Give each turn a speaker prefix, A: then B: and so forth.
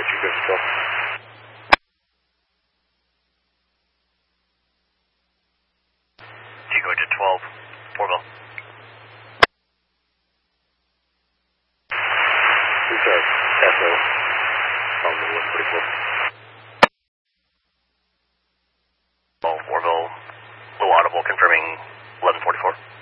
A: you good to go.
B: Chico to 12, Portville.
A: This is Echo on the 144.
B: Portville, low audible confirming 1144.